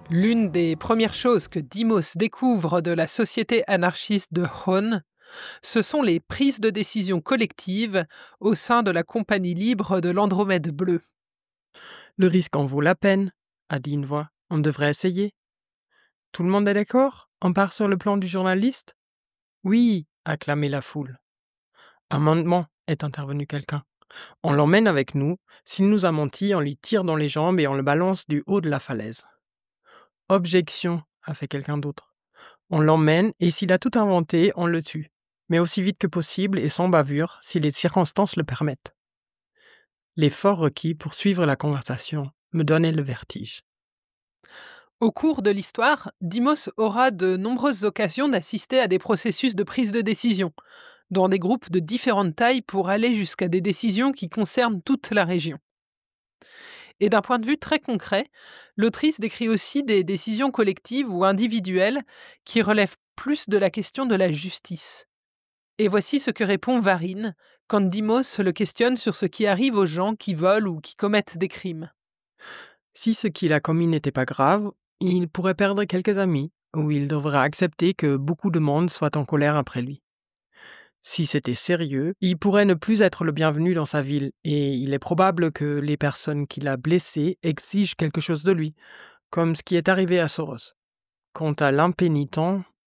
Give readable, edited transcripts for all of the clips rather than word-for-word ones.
L'une des premières choses que Dimos découvre de la société anarchiste de Hon, ce sont les prises de décision collectives au sein de la compagnie libre de l'Andromède bleue. Le risque en vaut la peine, a dit une voix. On devrait essayer. Tout le monde est d'accord? On part sur le plan du journaliste? Oui, a clamé la foule. Amendement, est intervenu quelqu'un. On l'emmène avec nous. S'il nous a menti, on lui tire dans les jambes et on le balance du haut de la falaise. Objection, a fait quelqu'un d'autre. On l'emmène et s'il a tout inventé, on le tue. Mais aussi vite que possible et sans bavure, si les circonstances le permettent. L'effort requis pour suivre la conversation me donnait le vertige. Au cours de l'histoire, Dimos aura de nombreuses occasions d'assister à des processus de prise de décision, dans des groupes de différentes tailles pour aller jusqu'à des décisions qui concernent toute la région. Et d'un point de vue très concret, l'autrice décrit aussi des décisions collectives ou individuelles qui relèvent plus de la question de la justice. Et voici ce que répond Varine quand Dimos le questionne sur ce qui arrive aux gens qui volent ou qui commettent des crimes. Si ce qu'il a commis n'était pas grave, il pourrait perdre quelques amis, ou il devrait accepter que beaucoup de monde soit en colère après lui. Si c'était sérieux, il pourrait ne plus être le bienvenu dans sa ville, et il est probable que les personnes qu'il a blessées exigent quelque chose de lui, comme ce qui est arrivé à Soros. Quant à l'impénitent,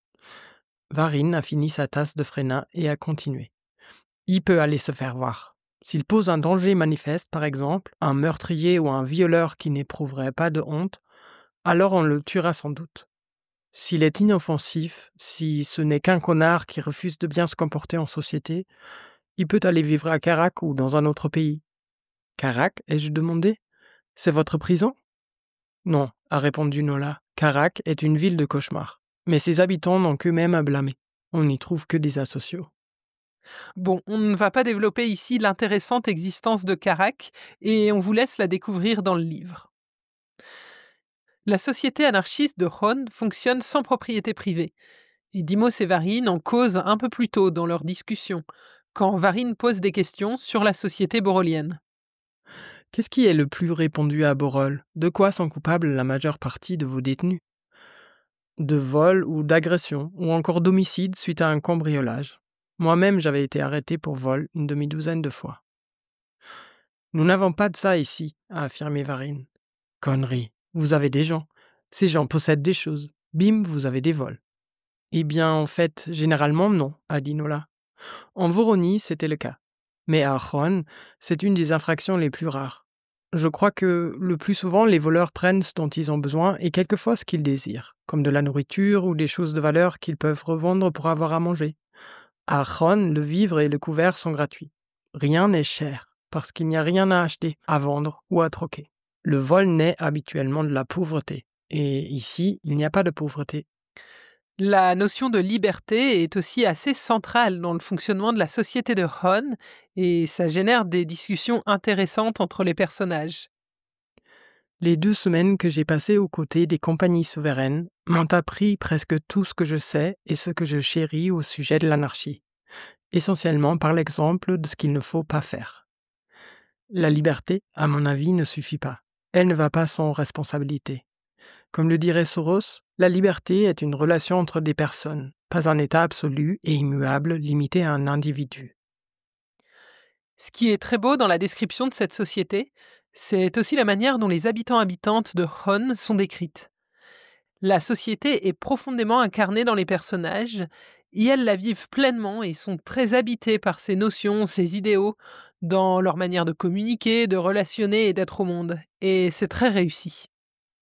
Varine a fini sa tasse de Fréna et a continué. Il peut aller se faire voir. S'il pose un danger manifeste, par exemple, un meurtrier ou un violeur qui n'éprouverait pas de honte, alors on le tuera sans doute. S'il est inoffensif, si ce n'est qu'un connard qui refuse de bien se comporter en société, il peut aller vivre à Carac ou dans un autre pays. Carac, ai-je demandé? C'est votre prison? Non, a répondu Nola. Carac est une ville de cauchemar. Mais ses habitants n'ont qu'eux-mêmes à blâmer. On n'y trouve que des asociaux. Bon, on ne va pas développer ici l'intéressante existence de Carac et on vous laisse la découvrir dans le livre. La société anarchiste de Hon fonctionne sans propriété privée. Et Dimos et Varine en causent un peu plus tôt dans leur discussion, quand Varine pose des questions sur la société borolienne. Qu'est-ce qui est le plus répandu à Borol? De quoi sont coupables la majeure partie de vos détenus? De vol ou d'agression, ou encore d'homicide suite à un cambriolage. Moi-même, j'avais été arrêté pour vol une demi-douzaine de fois. Nous n'avons pas de ça ici, a affirmé Varine. Connerie, vous avez des gens. Ces gens possèdent des choses. Bim, vous avez des vols. Eh bien, en fait, généralement non, a dit Nola. En Voronie, c'était le cas. Mais à Ron, c'est une des infractions les plus rares. Je crois que le plus souvent, les voleurs prennent ce dont ils ont besoin et quelquefois ce qu'ils désirent, comme de la nourriture ou des choses de valeur qu'ils peuvent revendre pour avoir à manger. À Ron, le vivre et le couvert sont gratuits. Rien n'est cher, parce qu'il n'y a rien à acheter, à vendre ou à troquer. Le vol naît habituellement de la pauvreté. Et ici, il n'y a pas de pauvreté. La notion de liberté est aussi assez centrale dans le fonctionnement de la société de Hon et ça génère des discussions intéressantes entre les personnages. Les 2 semaines que j'ai passées aux côtés des compagnies souveraines m'ont appris presque tout ce que je sais et ce que je chéris au sujet de l'anarchie, essentiellement par l'exemple de ce qu'il ne faut pas faire. La liberté, à mon avis, ne suffit pas. Elle ne va pas sans responsabilité. Comme le dirait Soros, la liberté est une relation entre des personnes, pas un état absolu et immuable limité à un individu. Ce qui est très beau dans la description de cette société, c'est aussi la manière dont les habitants-habitantes de Hon sont décrites. La société est profondément incarnée dans les personnages, et elles la vivent pleinement et sont très habitées par ces notions, ces idéaux, dans leur manière de communiquer, de relationner et d'être au monde. Et c'est très réussi.